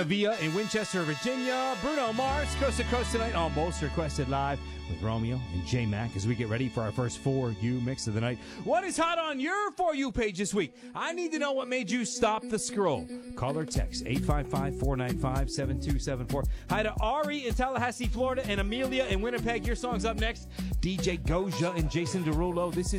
Via in Winchester, Virginia. Bruno Mars, Coast to Coast tonight on Most Requested Live with Romeo and J-Mac as we get ready for our first For You mix of the night. What is hot on your For You page this week? I need to know what made you stop the scroll. Call or text 855-495-7274. Hi to Ari in Tallahassee, Florida, and Amelia in Winnipeg. Your song's up next. DJ Goja and Jason Derulo. This is